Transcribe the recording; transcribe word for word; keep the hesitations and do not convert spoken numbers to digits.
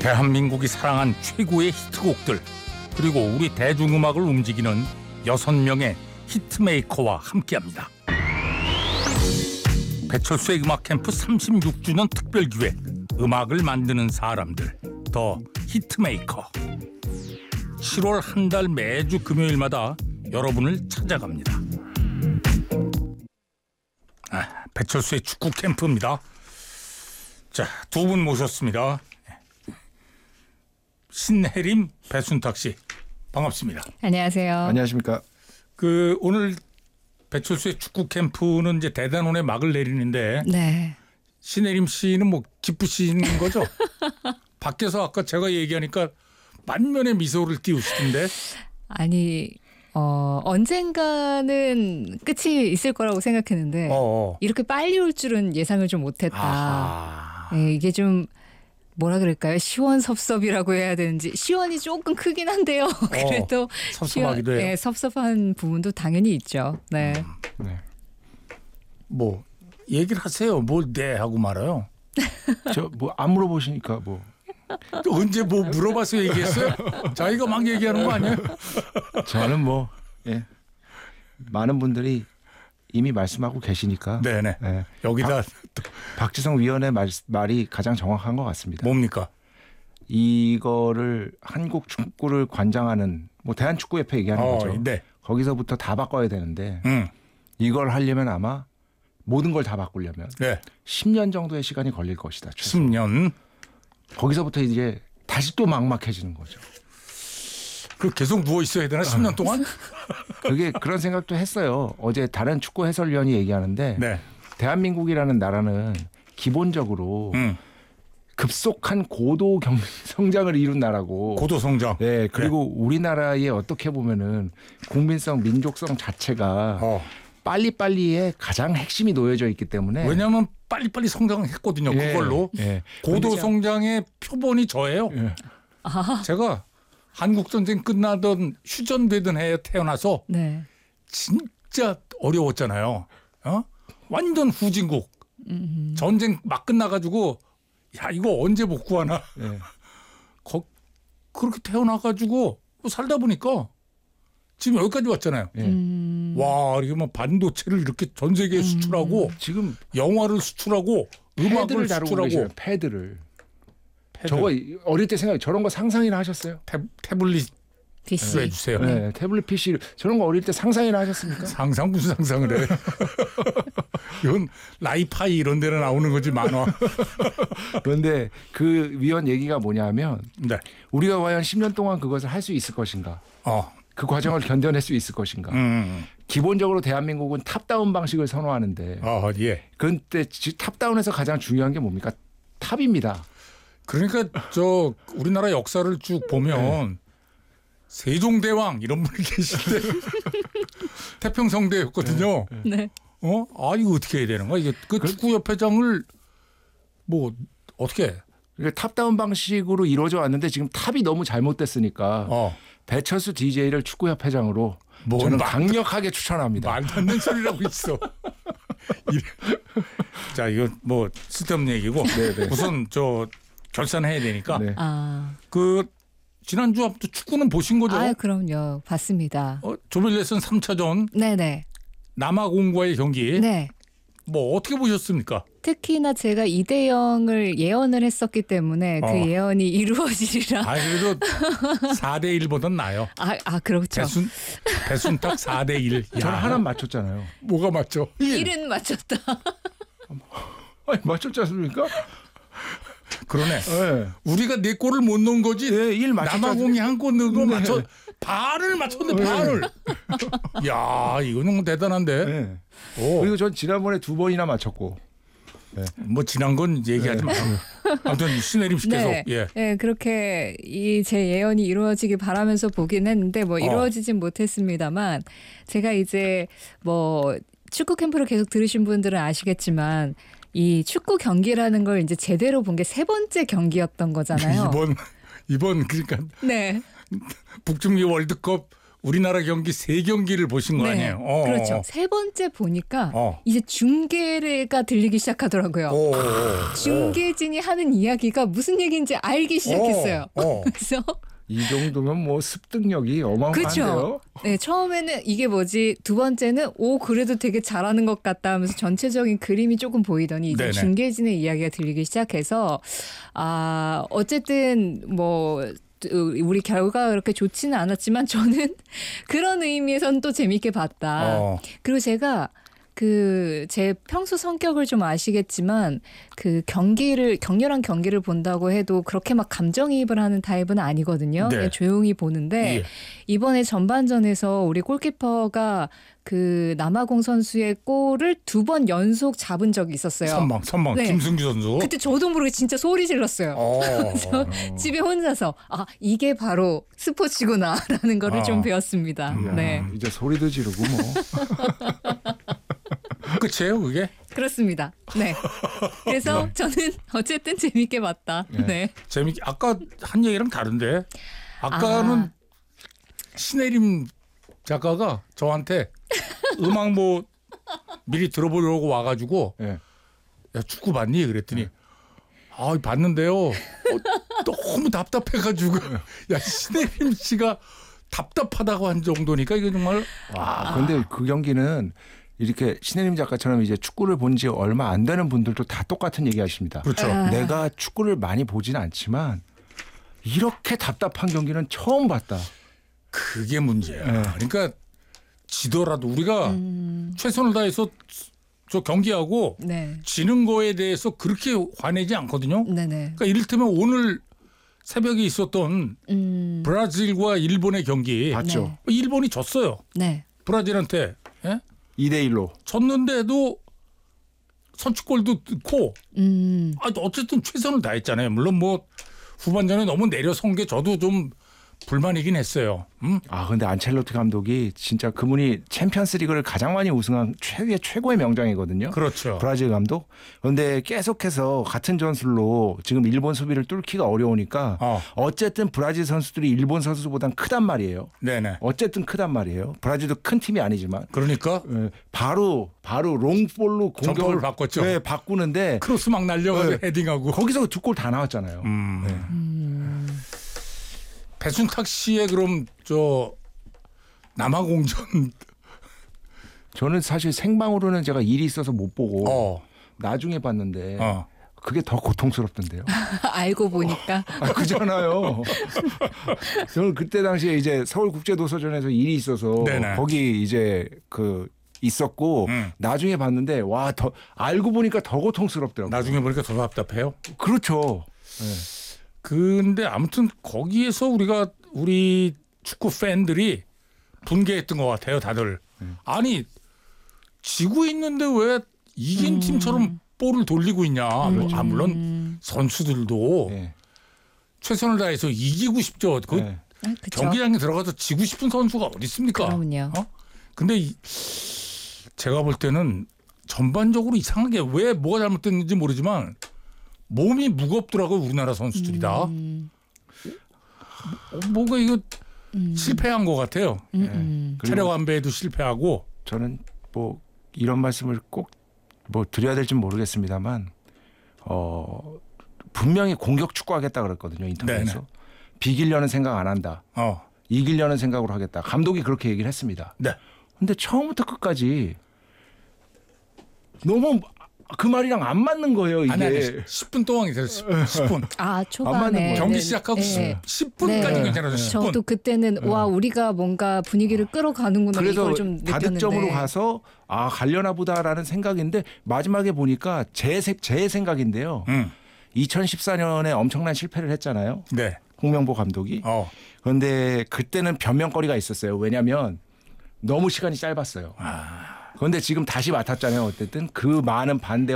대한민국이 사랑한 최고의 히트곡들, 그리고 우리 대중음악을 움직이는 여섯 명의 히트메이커와 함께합니다. 배철수의 음악 캠프 삼십육 주년 특별기획, 음악을 만드는 사람들, 더 히트메이커. 칠월 한 달 매주 금요일마다 여러분을 찾아갑니다. 아, 배철수의 축구 캠프입니다. 자, 두 분 모셨습니다. 신혜림, 배순탁 씨, 반갑습니다. 안녕하세요. 안녕하십니까. 그 오늘 배철수의 축구 캠프는 이제 대단원에 막을 내리는데, 네. 신혜림 씨는 뭐 기쁘시는 거죠? 밖에서 아까 제가 얘기하니까 만면의 미소를 띄우시던데. 아니 어, 언젠가는 끝이 있을 거라고 생각했는데 어어. 이렇게 빨리 올 줄은 예상을 좀 못했다. 아하. 네, 이게 좀 뭐라 그럴까요? 시원섭섭이라고 해야 되는지, 시원이 조금 크긴 한데요. 그래도 어, 섭섭하기도 해요. 네, 섭섭한 부분도 당연히 있죠. 네. 네. 뭐 얘기를 하세요. 뭘 네 하고 말아요. 저 뭐 안 물어보시니까 뭐. 또 언제 뭐 물어봐서 얘기했어요? 자기가 막 얘기하는 거 아니에요? 저는 뭐 예. 많은 분들이 이미 말씀하고 계시니까. 네네. 예. 여기다 박지성 위원의 말, 말이 가장 정확한 것 같습니다. 뭡니까? 이거를 한국 축구를 관장하는 뭐 대한축구협회 얘기하는 어, 거죠. 네. 거기서부터 다 바꿔야 되는데 음. 이걸 하려면 아마 모든 걸 다 바꾸려면 네. 십 년 정도의 시간이 걸릴 것이다. 최소. 십 년. 거기서부터 이제 다시 또 막막해지는 거죠. 그 계속 누워 있어야 되나? 십 년 동안? 그게 그런 생각도 했어요. 어제 다른 축구 해설위원이 얘기하는데 네. 대한민국이라는 나라는 기본적으로 음. 급속한 고도 경, 성장을 이룬 나라고. 고도 성장. 네. 그리고 네. 우리나라의 어떻게 보면은 국민성, 민족성 자체가 어. 빨리빨리의 가장 핵심이 놓여져 있기 때문에. 왜냐하면 빨리빨리 성장했거든요. 예, 그걸로. 예. 고도 그렇죠. 성장의 표본이 저예요. 예. 아, 제가 한국전쟁 끝나던 휴전되던 해에 태어나서 네. 진짜 어려웠잖아요. 어? 완전 후진국. 음. 전쟁 막 끝나가지고 야 이거 언제 복구하나. 예. 거, 그렇게 태어나가지고 살다 보니까 지금 여기까지 왔잖아요. 예. 음. 와 이게 뭐 반도체를 이렇게 전 세계에 음. 수출하고 지금 영화를 수출하고 음악을 패드를 다루고 수출하고 계셔요. 패드를. 패드, 저거 어릴 때 생각 저런 거 상상이나 하셨어요? 태, 태블릿 피씨. 해주세요. 네. 태블릿 피씨 저런 거 어릴 때 상상이나 하셨습니까? 상상 무슨 상상을 해. 이건 라이파이 이런 데는 나오는 거지 만화. 그런데 그 위원 얘기가 뭐냐면 네. 우리가 과연 십 년 동안 그것을 할 수 있을 것인가? 어. 그 과정을 견뎌낼 수 있을 것인가? 음. 기본적으로 대한민국은 탑다운 방식을 선호하는데 어, 예. 그런데 탑다운에서 가장 중요한 게 뭡니까? 탑입니다. 그러니까 저 우리나라 역사를 쭉 보면 세종대왕 이런 분이 계신데 태평성대였거든요. 네. 어? 아 이거 어떻게 해야 되는 거야? 이게 그 축구협회장을 뭐 어떻게? 해? 그러니까 탑다운 방식으로 이루어져 왔는데 지금 탑이 너무 잘못됐으니까 어. 배철수 디제이를 축구협회장으로 뭐 저는 말- 강력하게 추천합니다. 말도 안 되는 소리라고 있어. 이래. 자 이거 뭐 쓸데없는 얘기고 네네. 우선 저 결산해야 되니까 네. 아, 그 지난주부터 축구는 보신 거죠? 아, 그럼요. 봤습니다. 어, 조별예선 삼 차전 네네. 남아공과의 경기 네. 뭐 어떻게 보셨습니까? 특히나 제가 이 대 영을 예언을 했었기 때문에 어. 그 예언이 이루어지리라. 아 그래도 사 대 일보단 나아요. 아, 아 그렇죠. 배순 배순탁 사 대 일. 저는 하나 맞췄잖아요. 뭐가 맞죠? 일은 맞췄다. 아니, 맞췄지 않습니까? 그러네. 네. 우리가 네 골을 못 넣은 거지. 네, 일 맞췄죠. 남아공이 한 골 넣은 거 네. 맞춰 반을 맞췄네 반을. 야 이거는 뭐 대단한데. 네. 오. 그리고 전 지난번에 두 번이나 맞췄고. 뭐 지난 건 얘기하지 네. 마. 아무튼 신혜림 씨께서 네, 예. 네, 그렇게 이 제 예언이 이루어지길 바라면서 보긴 했는데 뭐 이루어지진 못했습니다만, 제가 이제 뭐 축구 캠프를 계속 들으신 분들은 아시겠지만 이 축구 경기라는 걸 이제 제대로 본 게 세 번째 경기였던 거잖아요. 이번 이번 그러니까 네. 북중미 월드컵 우리나라 경기 세 경기를 보신 거 네, 아니에요? 어, 그렇죠. 세 번째 보니까 어. 이제 중계가 들리기 시작하더라고요. 오, 오, 중계진이 하는 이야기가 무슨 얘기인지 알기 시작했어요. 어, 어. 그래서 이 정도면 뭐 습득력이 어마어마한데요. 그렇죠. 네, 처음에는 이게 뭐지, 두 번째는 오 그래도 되게 잘하는 것 같다 하면서 전체적인 그림이 조금 보이더니 이제 네네. 중계진의 이야기가 들리기 시작해서 아 어쨌든 뭐 우리 결과가 그렇게 좋지는 않았지만 저는 그런 의미에서는 또 재밌게 봤다. 어. 그리고 제가 그 제 평소 성격을 좀 아시겠지만 그 경기를 격렬한 경기를 본다고 해도 그렇게 막 감정이입을 하는 타입은 아니거든요. 네. 그냥 조용히 보는데 예. 이번에 전반전에서 우리 골키퍼가 그 남아공 선수의 골을 두 번 연속 잡은 적이 있었어요. 선방, 선방, 네. 김승규 선수. 그때 저도 모르게 진짜 소리 질렀어요. 어. 그래서 집에 혼자서 아 이게 바로 스포츠구나라는 거를 아. 좀 배웠습니다. 이야, 네, 이제 소리도 지르고 뭐. 끝이에요, 그게? 그렇습니다. 네, 그래서 저는 어쨌든 재밌게 봤다. 네. 네, 재밌게 아까 한 얘기랑 다른데 아까는 아. 신혜림 작가가 저한테 음악 뭐 미리 들어보려고 와가지고 예. 야 축구 봤니? 그랬더니 아 봤는데요. 어, 너무 답답해가지고 야 신혜림 씨가 답답하다고 한 정도니까 이거 정말 와, 그런데 그 경기는 이렇게 신혜림 작가처럼 이제 축구를 본 지 얼마 안 되는 분들도 다 똑같은 얘기 하십니다. 그렇죠. 아. 내가 축구를 많이 보지는 않지만 이렇게 답답한 경기는 처음 봤다. 그게 문제야. 네. 그러니까 지더라도 우리가 음, 최선을 다해서 저 경기하고 네, 지는 거에 대해서 그렇게 화내지 않거든요. 네, 네. 그러니까 이를테면 오늘 새벽에 있었던 음, 브라질과 일본의 경기 봤죠? 네. 일본이 졌어요. 네, 브라질한테 예? 이 대 일로. 졌는데도 선취골도 넣고 음, 아, 어쨌든 최선을 다했잖아요. 물론 뭐 후반전에 너무 내려선 게 저도 좀 불만이긴 했어요. 음? 아 근데 안첼로티 감독이 진짜 그분이 챔피언스리그를 가장 많이 우승한 최고의 최고의 명장이거든요. 그렇죠. 브라질 감독. 그런데 계속해서 같은 전술로 지금 일본 수비를 뚫기가 어려우니까 어. 어쨌든 브라질 선수들이 일본 선수보단 크단 말이에요. 네네. 어쨌든 크단 말이에요. 브라질도 큰 팀이 아니지만 그러니까 예, 바로 바로 롱볼로 공격을 전법을 바꿨죠. 네, 바꾸는데 크로스 막 날려가지고 네. 헤딩하고. 거기서 두 골 다 나왔잖아요. 음. 네. 음, 배순탁 씨의 그럼 저 남아공전 저는 사실 생방으로는 제가 일이 있어서 못 보고 어. 나중에 봤는데 어. 그게 더 고통스럽던데요. 알고 보니까 아, 그잖아요. 저는 그때 당시에 이제 서울국제도서전에서 일이 있어서 네네. 거기 이제 그 있었고 음. 나중에 봤는데 와 더 알고 보니까 더 고통스럽더라고요. 나중에 보니까 더 답답해요. 그렇죠. 네. 근데 아무튼 거기에서 우리가 우리 축구 팬들이 분개했던 것 같아요, 다들. 아니 지고 있는데 왜 이긴 음. 팀처럼 볼을 돌리고 있냐. 아, 물론 음, 선수들도 네. 최선을 다해서 이기고 싶죠. 그 네. 아, 그쵸. 경기장에 들어가서 지고 싶은 선수가 어디 있습니까? 그럼요. 어? 근데 이, 제가 볼 때는 전반적으로 이상하게 왜 뭐가 잘못됐는지 모르지만 몸이 무겁더라고요, 우리나라 선수들이 다. 음, 어, 뭔가 이거 음, 실패한 것 같아요. 음, 네. 음. 그리고 체력 안배에도 실패하고. 저는 뭐 이런 말씀을 꼭 뭐 드려야 될지 모르겠습니다만 어 분명히 공격 축구하겠다 그랬거든요, 인터넷에서. 네네. 비기려는 생각 안 한다. 어. 이기려는 생각으로 하겠다. 감독이 그렇게 얘기를 했습니다. 네. 근데 처음부터 끝까지 너무 그 말이랑 안 맞는 거예요, 이게. 아니 아니 십 분 동안 기다렸어요. 십 분. 아 안 맞는 초반에 거예요. 경기 네, 시작하고 네. 십 분까지 네. 괜찮아서 십 분. 저도 그때는 와 우리가 뭔가 분위기를 끌어가는구나 그래서 이걸 좀 느꼈는데. 다득점으로 가서 아 가려나 보다라는 생각인데 마지막에 보니까 제, 세- 제 생각인데요. 음. 이천십사 년에 엄청난 실패를 했잖아요. 네. 홍명보 감독이. 어. 그런데 그때는 변명거리가 있었어요. 왜냐하면 너무 시간이 짧았어요. 그런데 지금 다시 맡았잖아요. 어쨌든 그 많은 반대